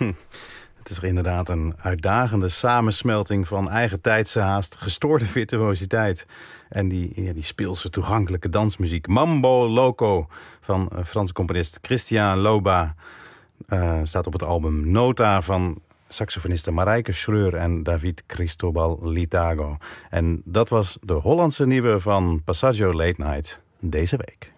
Het is inderdaad een uitdagende samensmelting van eigentijdse haast gestoorde virtuositeit. En die speelse toegankelijke dansmuziek. Mambo Loco van Franse componist Christian Loba staat op het album Nota van saxofonisten Marijke Schreur en David Cristobal Litago. En dat was de Hollandse nieuwe van Passaggio Late Night deze week.